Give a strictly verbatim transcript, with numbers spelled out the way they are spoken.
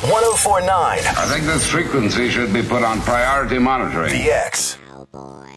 one oh four point nine. I think this frequency should be put on priority monitoring. The X. Cowboy.